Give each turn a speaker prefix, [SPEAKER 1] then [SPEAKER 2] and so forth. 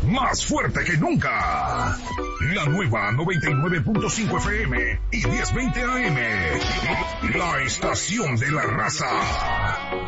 [SPEAKER 1] más fuerte que nunca. La nueva 99.5 FM y 1020 AM. La estación de la raza.